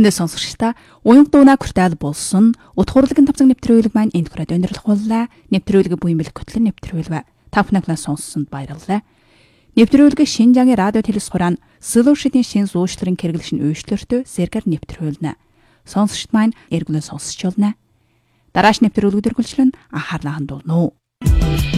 Өнөө сонсогчдаа уян дууна хүртэл болсон утгуурлаг тавцаг нэвтрүүлэг маань энд хүрээд өндөрлөхүүллээ. Нэвтрүүлэг буймэл хөтлөн нэвтрүүлвэ. Та бүхэн сонссонд баярлалаа. Нэвтрүүлэг Шинжаагийн радио телевизхурaan Solution-ийн шин зуушларын хэрэглэшин үйлчлэртөө сэргээр нэвтрүүлнэ. Сонсогчд маань эргүүлэн сонсч болно. Дарааш нэвтрүүлэг үргэлжлэн анхаарлаа хандуулна уу.